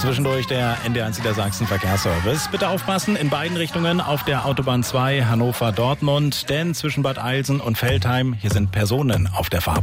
Zwischendurch der NDR1 Niedersachsen Verkehrsservice. Bitte aufpassen, in beiden Richtungen auf der Autobahn 2 Hannover-Dortmund, denn zwischen Bad Eilsen und Veltheim, hier sind Personen auf der Fahrbahn.